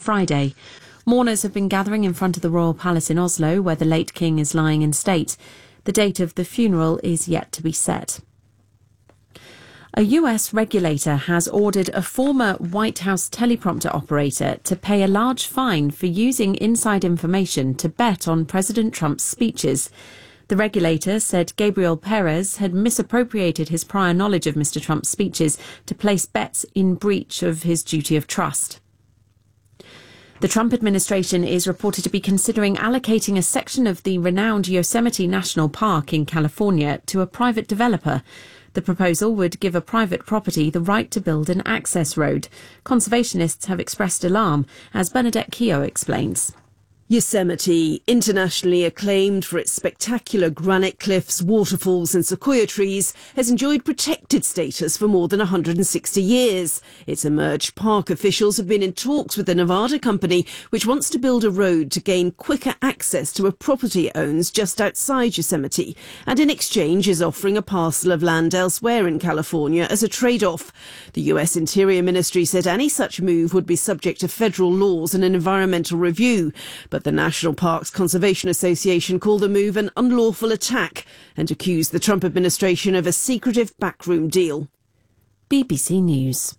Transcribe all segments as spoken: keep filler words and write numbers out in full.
Friday. Mourners have been gathering in front of the Royal Palace in Oslo, where the late king is lying in state. The date of the funeral is yet to be set. A U S regulator has ordered a former White House teleprompter operator to pay a large fine for using inside information to bet on President Trump's speeches. The regulator said Gabriel Perez had misappropriated his prior knowledge of Mister Trump's speeches to place bets in breach of his duty of trust. The Trump administration is reported to be considering allocating a section of the renowned Yosemite National Park in California to a private developer. The proposal would give a private property the right to build an access road. Conservationists have expressed alarm, as Bernadette Keogh explains. Yosemite, internationally acclaimed for its spectacular granite cliffs, waterfalls and sequoia trees, has enjoyed protected status for more than one hundred sixty years. Its emerged park officials have been in talks with the Nevada company, which wants to build a road to gain quicker access to a property it owns just outside Yosemite, and in exchange is offering a parcel of land elsewhere in California as a trade-off. The U S Interior Ministry said any such move would be subject to federal laws and an environmental review, but But the National Parks Conservation Association called the move an unlawful attack and accused the Trump administration of a secretive backroom deal. B B C News.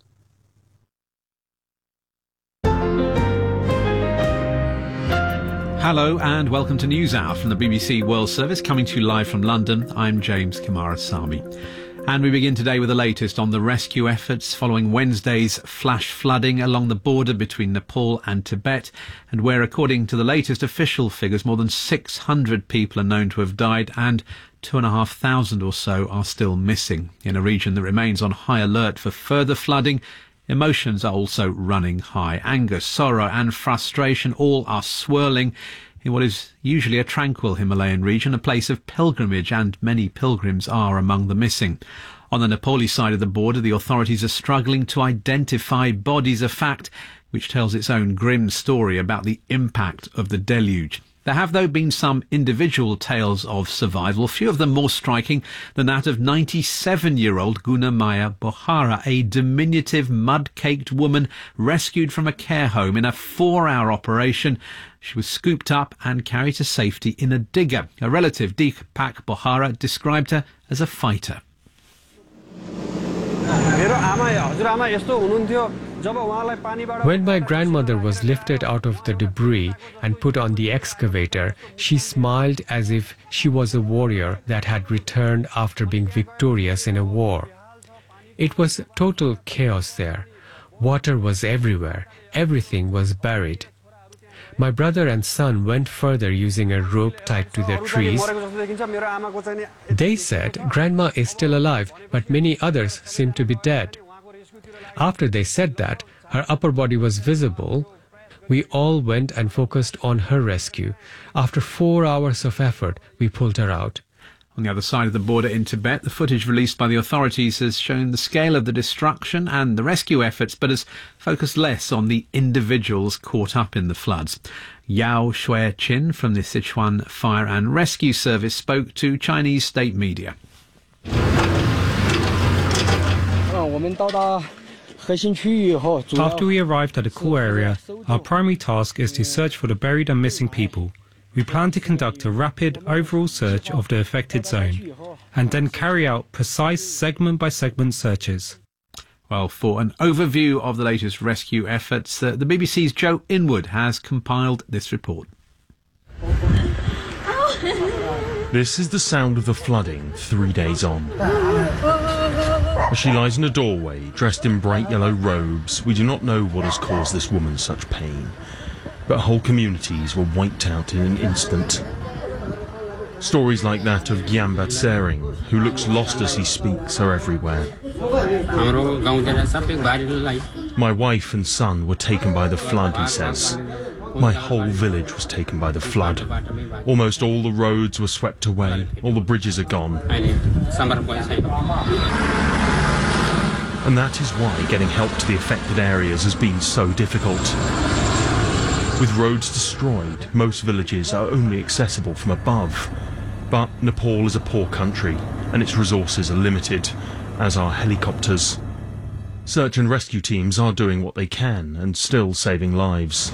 Hello and welcome to News Hour from the B B C World Service, coming to you live from London. I'm James Kamarasamy. And we begin today with the latest on the rescue efforts following Wednesday's flash flooding along the border between Nepal and Tibet, and where, according to the latest official figures, more than six hundred people are known to have died and two and a half thousand or so are still missing. In a region that remains on high alert for further flooding, emotions are also running high. Anger, sorrow and frustration all are swirling in what is usually a tranquil Himalayan region, a place of pilgrimage, and many pilgrims are among the missing. On the Nepali side of the border, the authorities are struggling to identify bodies, a fact which tells its own grim story about the impact of the deluge. There have, though, been some individual tales of survival, few of them more striking than that of ninety-seven-year-old Gunamaya Bohara, a diminutive, mud-caked woman rescued from a care home in a four-hour operation. She was scooped up and carried to safety in a digger. A relative, Deepak Bohara, described her as a fighter. When my grandmother was lifted out of the debris and put on the excavator, she smiled as if she was a warrior that had returned after being victorious in a war. It was total chaos there. Water was everywhere. Everything was buried. My brother and son went further using a rope tied to their trees. They said Grandma is still alive, but many others seem to be dead. After they said that, her upper body was visible. We all went and focused on her rescue. After four hours of effort, we pulled her out. On the other side of the border in Tibet, the footage released by the authorities has shown the scale of the destruction and the rescue efforts, but has focused less on the individuals caught up in the floods. Yao Shui-chin from the Sichuan Fire and Rescue Service spoke to Chinese state media. After we arrived at the core area, our primary task is to search for the buried and missing people. We plan to conduct a rapid overall search of the affected zone and then carry out precise segment-by-segment searches. Well, for an overview of the latest rescue efforts, uh, the B B C's Joe Inwood has compiled this report. This is the sound of the flooding three days on. As she lies in a doorway, dressed in bright yellow robes, we do not know what has caused this woman such pain. But whole communities were wiped out in an instant. Stories like that of Gyambat Sering, who looks lost as he speaks, are everywhere. My wife and son were taken by the flood, he says. My whole village was taken by the flood. Almost all the roads were swept away, all the bridges are gone. And that is why getting help to the affected areas has been so difficult. With roads destroyed, most villages are only accessible from above. But Nepal is a poor country, and its resources are limited, as are helicopters. Search and rescue teams are doing what they can and still saving lives.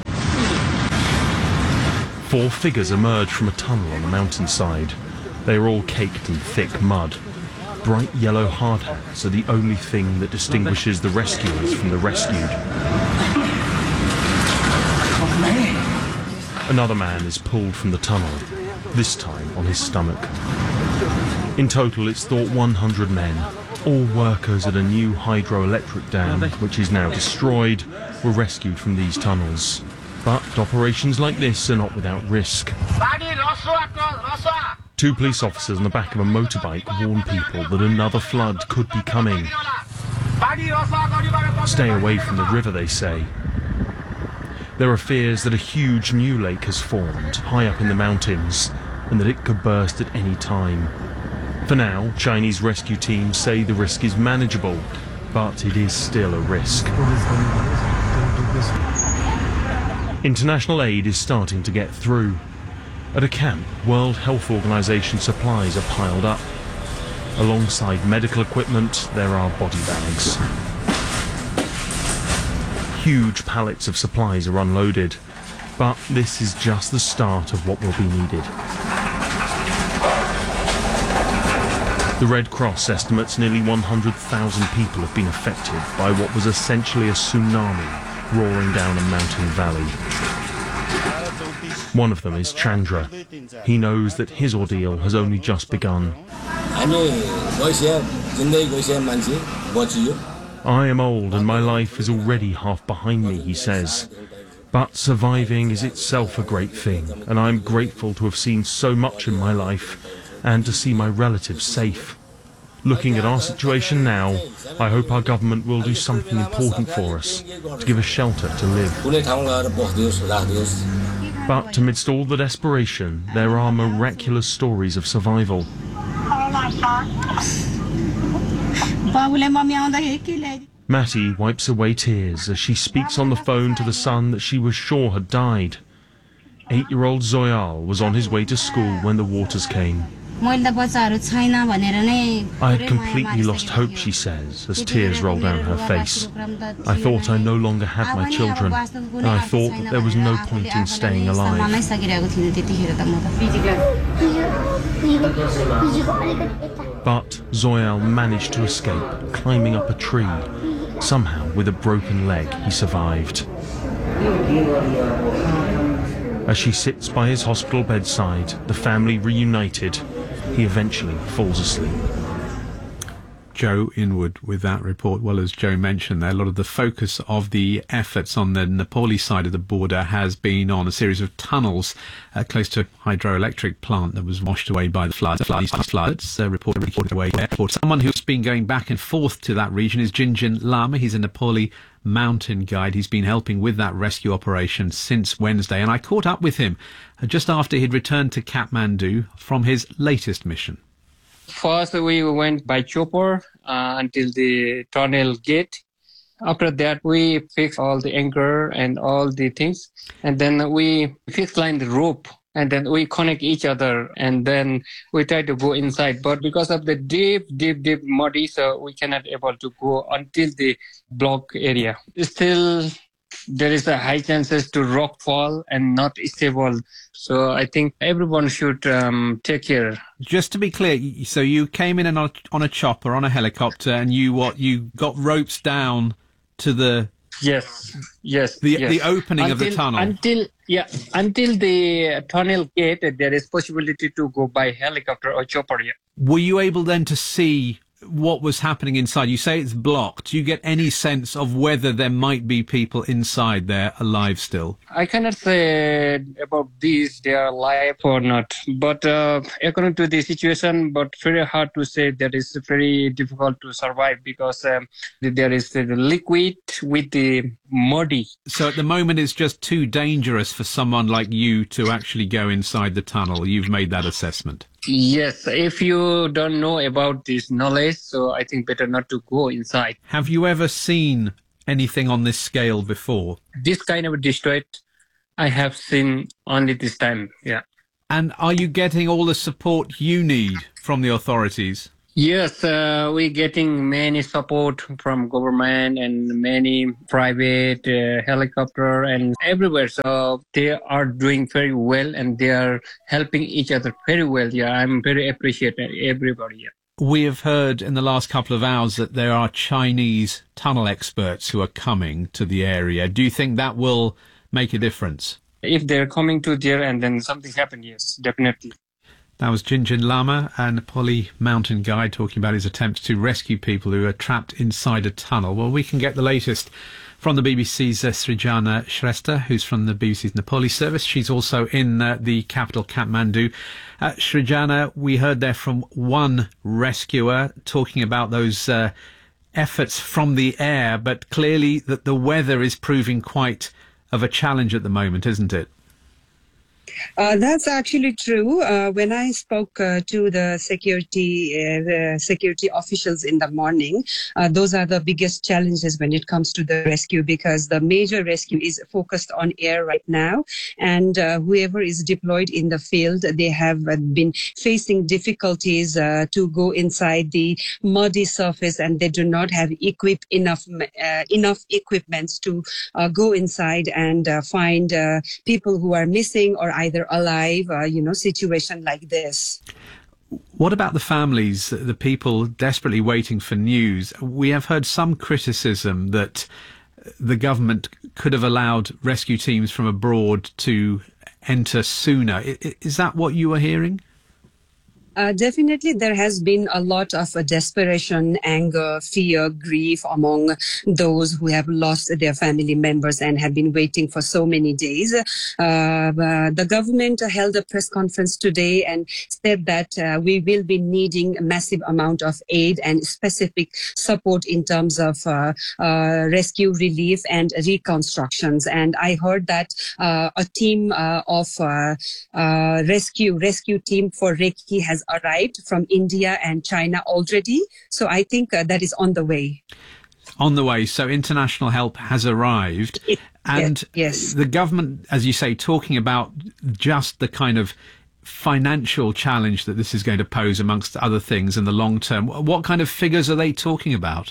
Four figures emerge from a tunnel on the mountainside. They are all caked in thick mud. Bright yellow hard hats are the only thing that distinguishes the rescuers from the rescued. Another man is pulled from the tunnel, this time on his stomach. In total, it's thought one hundred men, all workers at a new hydroelectric dam, which is now destroyed, were rescued from these tunnels. But operations like this are not without risk. Two police officers on the back of a motorbike warn people that another flood could be coming. Stay away from the river, they say. There are fears that a huge new lake has formed high up in the mountains and that it could burst at any time. For now, Chinese rescue teams say the risk is manageable, but it is still a risk. International aid is starting to get through. At a camp, World Health Organization supplies are piled up. Alongside medical equipment, there are body bags. Huge pallets of supplies are unloaded, but this is just the start of what will be needed. The Red Cross estimates nearly one hundred thousand people have been affected by what was essentially a tsunami roaring down a mountain valley. One of them is Chandra. He knows that his ordeal has only just begun. I am old and my life is already half behind me, he says. But surviving is itself a great thing, and I'm grateful to have seen so much in my life and to see my relatives safe. Looking at our situation now, I hope our government will do something important for us, to give us shelter to live. But amidst all the desperation, there are miraculous stories of survival. Matty wipes away tears as she speaks on the phone to the son that she was sure had died. Eight-year-old Zoyal was on his way to school when the waters came. I had completely lost hope, she says, as tears roll down her face. I thought I no longer had my children, and I thought that there was no point in staying alive. But Zoyal managed to escape, climbing up a tree. Somehow, with a broken leg, he survived. As she sits by his hospital bedside, the family reunited, he eventually falls asleep. Joe Inwood with that report. Well, as Joe mentioned there, a lot of the focus of the efforts on the Nepali side of the border has been on a series of tunnels uh, close to a hydroelectric plant that was washed away by the floods. Floods, floods uh, reported, reported away. Someone who's been going back and forth to that region is Jinjin Lama. He's a Nepali mountain guide. He's been helping with that rescue operation since Wednesday, and I caught up with him just after he'd returned to Kathmandu from his latest mission. First, we went by chopper uh, until the tunnel gate. After that, we fixed all the anchor and all the things. And then we fixed line the rope. And then we connect each other. And then we try to go inside. But because of the deep, deep, deep muddy, so we cannot able to go until the block area. Still, there is a high chances to rock fall and not stable. So I think everyone should um, take care. Just to be clear, so you came in on a, on a chopper, on a helicopter, and you what you got ropes down to the yes, yes, the yes. the opening until, of the tunnel until yeah until the tunnel gate. There is possibility to go by helicopter or chopper. Yeah. Were you able then to see what was happening inside? You say it's blocked. Do you get any sense of whether there might be people inside there alive still? I cannot say about these, they are alive or not. But uh, according to the situation, but very hard to say that it's very difficult to survive because um, there is the liquid with the muddy. So at the moment it's just too dangerous for someone like you to actually go inside the tunnel. You've made that assessment. Yes, if you don't know about this knowledge, so I think better not to go inside. Have you ever seen anything on this scale before? This kind of distress, I have seen only this time, yeah. And are you getting all the support you need from the authorities? Yes, uh, we're getting many support from government and many private uh, helicopter and everywhere. So they are doing very well and they are helping each other very well. Yeah, I'm very appreciative everybody. Yeah. We have heard in the last couple of hours that there are Chinese tunnel experts who are coming to the area. Do you think that will make a difference? If they're coming to there and then something happened, yes, definitely. That was Jinjin Lama, a Nepali mountain guide, talking about his attempts to rescue people who are trapped inside a tunnel. Well, we can get the latest from the B B C's uh, Srijana Shrestha, who's from the B B C's Nepali service. She's also in uh, the capital, Kathmandu. Uh, Srijana, we heard there from one rescuer talking about those uh, efforts from the air, but clearly that the weather is proving quite of a challenge at the moment, isn't it? Uh, that's actually true. Uh, when I spoke uh, to the security uh, the security officials in the morning, uh, those are the biggest challenges when it comes to the rescue, because the major rescue is focused on air right now. And uh, whoever is deployed in the field, they have been facing difficulties uh, to go inside the muddy surface, and they do not have equip enough uh, enough equipments to uh, go inside and uh, find uh, people who are missing or either alive, uh, you know, situation like this. What about the families, the people desperately waiting for news? We have heard some criticism that the government could have allowed rescue teams from abroad to enter sooner. Is that what you are hearing? Uh, definitely, there has been a lot of uh, desperation, anger, fear, grief among those who have lost their family members and have been waiting for so many days. Uh, uh, the government held a press conference today and said that uh, we will be needing a massive amount of aid and specific support in terms of uh, uh, rescue, relief and reconstructions. And I heard that uh, a team uh, of uh, uh, rescue rescue team for Rekhi has arrived from India and China already. So I think uh, that is on the way. On the way. So international help has arrived. It, and yes. The government, as you say, talking about just the kind of financial challenge that this is going to pose amongst other things in the long term. What kind of figures are they talking about?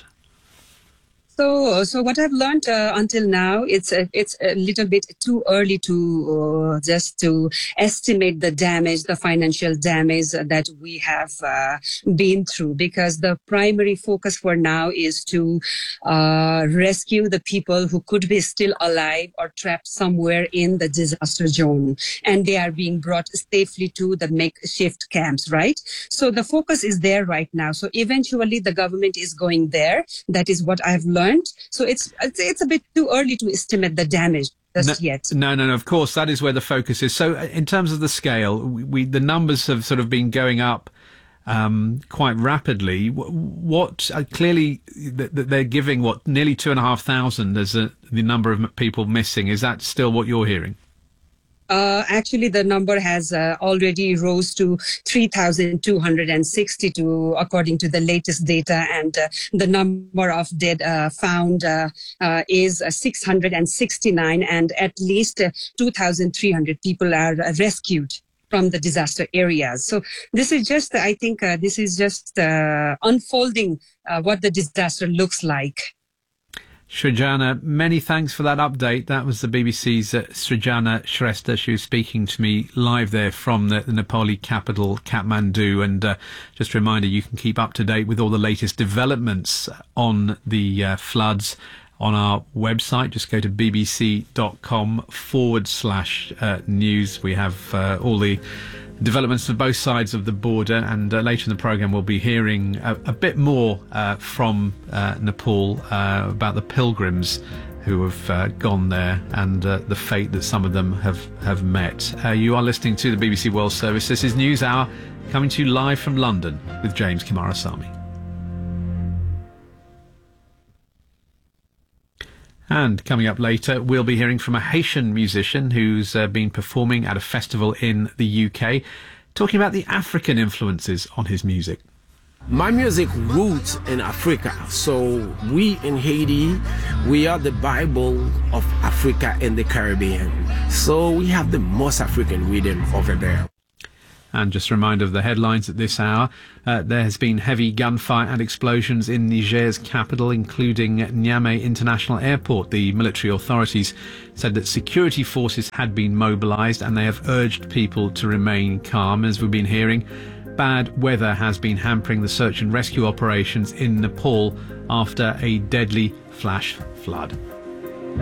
So, so what I've learned uh, until now, it's a, it's a little bit too early to uh, just to estimate the damage, the financial damage that we have uh, been through, because the primary focus for now is to uh, rescue the people who could be still alive or trapped somewhere in the disaster zone, and they are being brought safely to the makeshift camps, right? So the focus is there right now. So eventually the government is going there. That is what I've learned. So it's it's a bit too early to estimate the damage just no, yet. No, no, no. Of course, that is where the focus is. So in terms of the scale, we, we the numbers have sort of been going up um, quite rapidly. What uh, clearly that they're giving what nearly two and a half thousand as a, the number of people missing. Is that still what you're hearing? Uh, actually, the number has uh, already rose to three thousand two hundred sixty-two, according to the latest data, and uh, the number of dead uh, found uh, uh, is uh, six hundred sixty-nine, and at least uh, two thousand three hundred people are uh, rescued from the disaster areas. So this is just, I think, uh, this is just uh, unfolding uh, what the disaster looks like. Srijana, many thanks for that update. That was the B B C's uh, Srijana Shrestha. She was speaking to me live there from the, the Nepali capital, Kathmandu. And uh, just a reminder, you can keep up to date with all the latest developments on the uh, floods on our website. Just go to bbc.com forward slash uh, news. We have uh, all the developments from both sides of the border, and uh, later in the programme we'll be hearing a, a bit more uh, from uh, Nepal uh, about the pilgrims who have uh, gone there and uh, the fate that some of them have, have met. Uh, you are listening to the B B C World Service. This is News Hour, coming to you live from London with James Kimarasamy. And coming up later, we'll be hearing from a Haitian musician who's uh, been performing at a festival in the U K, talking about the African influences on his music. My music roots in Africa. So we in Haiti, we are the Bible of Africa and the Caribbean. So we have the most African rhythm over there. And just a reminder of the headlines at this hour. Uh, there has been heavy gunfire and explosions in Niger's capital, including Niamey International Airport. The military authorities said that security forces had been mobilised and they have urged people to remain calm. As we've been hearing, bad weather has been hampering the search and rescue operations in Nepal after a deadly flash flood.